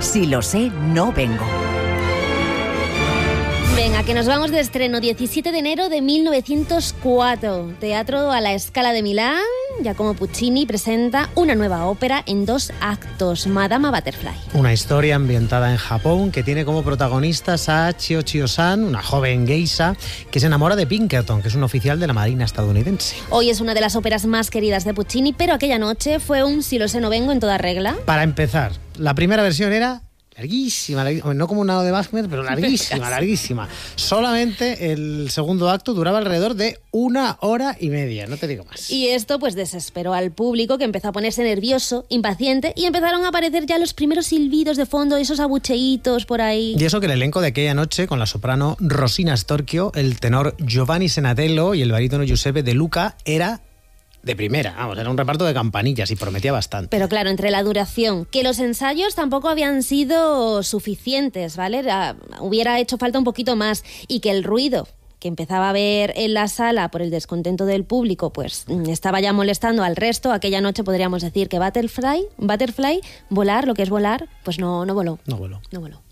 Si lo sé, no vengo. Venga, que nos vamos de estreno. 17 de enero de 1904. Teatro a la Scala de Milán. Giacomo Puccini presenta una nueva ópera en 2 actos, Madama Butterfly. Una historia ambientada en Japón que tiene como protagonistas a Chio Chio-san, una joven geisha que se enamora de Pinkerton, que es un oficial de la Marina estadounidense. Hoy es una de las óperas más queridas de Puccini, pero aquella noche fue un Si lo sé, no vengo en toda regla. Para empezar, la primera versión era larguísima, no como una de Wagner, pero larguísima. Solamente el segundo acto duraba alrededor de 1 hora y media, no te digo más. Y esto pues desesperó al público, que empezó a ponerse nervioso, impaciente, y empezaron a aparecer ya los primeros silbidos de fondo, esos abucheitos por ahí. Y eso que el elenco de aquella noche, con la soprano Rosina Storchio, el tenor Giovanni Senatello y el barítono Giuseppe De Luca, era de primera, vamos, era un reparto de campanillas y prometía bastante. Pero claro, entre la duración, que los ensayos tampoco habían sido suficientes, ¿vale? Hubiera hecho falta un poquito más, y que el ruido que empezaba a haber en la sala por el descontento del público, pues estaba ya molestando al resto. Aquella noche podríamos decir que Butterfly, volar, lo que es volar, pues no voló. No voló.